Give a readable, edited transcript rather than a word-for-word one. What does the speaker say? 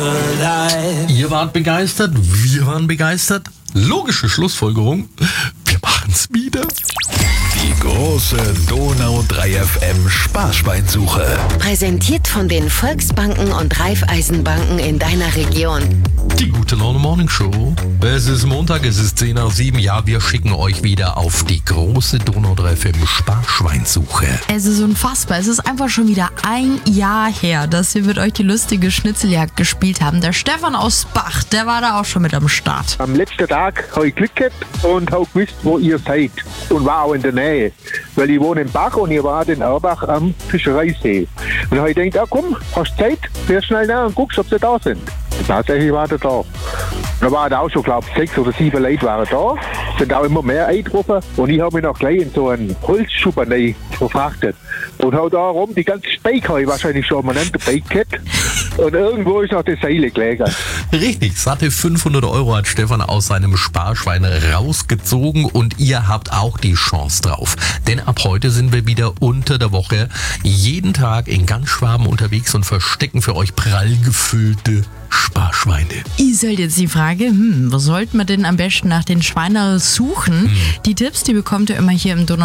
Ihr wart begeistert, wir waren begeistert. Logische Schlussfolgerung, wir machen's wieder. Die große Donau 3 FM Sparschweinsuche. Präsentiert von den Volksbanken und Raiffeisenbanken in deiner Region. Die gute Laune Morning Show. Es ist Montag, es ist 10 nach 7. Ja, wir schicken euch wieder auf die große Donau 3 FM Sparschweinsuche. Es ist unfassbar. Es ist einfach schon wieder ein Jahr her, dass wir mit euch die lustige Schnitzeljagd gespielt haben. Der Stefan aus Bach, der war da auch schon mit am Start. Am letzten Tag habe ich Glück gehabt und habe gewusst, wo ihr seid. Und war auch in der Nähe. Weil ich wohne in Bach und ihr wart in Erbach am Fischereisee. Und da habe ich gedacht, komm, hast Zeit, fährst schnell nach und guckst, ob sie da sind. Und tatsächlich war er da. Da waren auch schon, glaube ich, 6 oder 7 Leute waren da. Sind auch immer mehr eingetroffen. Und ich habe mich noch gleich in so einen Holzschuppen verfrachtet. Und habe da rum die ganze Speck habe ich wahrscheinlich schon mal dabei gehabt. Und irgendwo ist noch das Seil gelegen. Richtig, satte 500 € hat Stefan aus seinem Sparschwein rausgezogen und ihr habt auch die Chance drauf. Denn ab heute sind wir wieder unter der Woche jeden Tag in ganz Schwaben unterwegs und verstecken für euch prall gefüllte Sparschweine. Ihr sollt jetzt die Frage, wo sollten wir denn am besten nach den Schweinen suchen? Die Tipps, die bekommt ihr immer hier im Donau